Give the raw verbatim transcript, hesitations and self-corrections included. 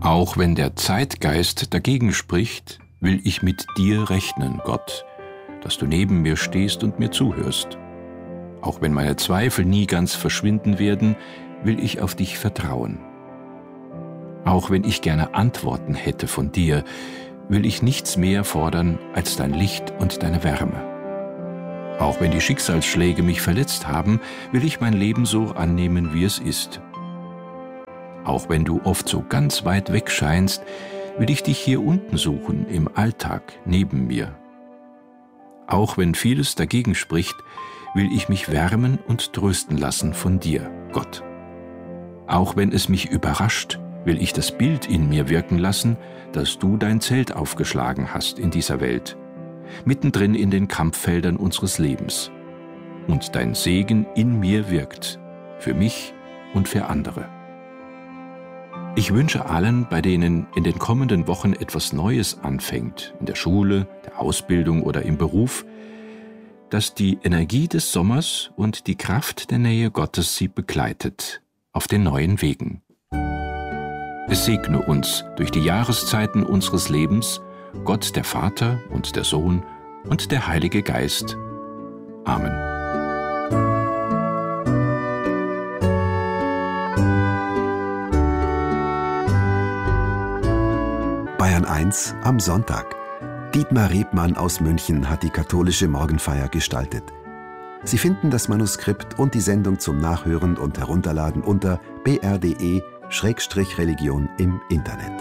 Auch wenn der Zeitgeist dagegen spricht, will ich mit dir rechnen, Gott, dass du neben mir stehst und mir zuhörst. Auch wenn meine Zweifel nie ganz verschwinden werden, will ich auf dich vertrauen. Auch wenn ich gerne Antworten hätte von dir, will ich nichts mehr fordern als dein Licht und deine Wärme. Auch wenn die Schicksalsschläge mich verletzt haben, will ich mein Leben so annehmen, wie es ist. Auch wenn du oft so ganz weit weg scheinst, will ich dich hier unten suchen, im Alltag, neben mir. Auch wenn vieles dagegen spricht, will ich mich wärmen und trösten lassen von dir, Gott. Auch wenn es mich überrascht, will ich das Bild in mir wirken lassen, dass du dein Zelt aufgeschlagen hast in dieser Welt, mittendrin in den Kampffeldern unseres Lebens, und dein Segen in mir wirkt, für mich und für andere. Ich wünsche allen, bei denen in den kommenden Wochen etwas Neues anfängt, in der Schule, der Ausbildung oder im Beruf, dass die Energie des Sommers und die Kraft der Nähe Gottes sie begleitet auf den neuen Wegen. Es segne uns durch die Jahreszeiten unseres Lebens, Gott der Vater und der Sohn und der Heilige Geist. Amen. Bayern eins am Sonntag. Dietmar Rebmann aus München hat die katholische Morgenfeier gestaltet. Sie finden das Manuskript und die Sendung zum Nachhören und Herunterladen unter b r punkt d e Schrägstrich Religion im Internet.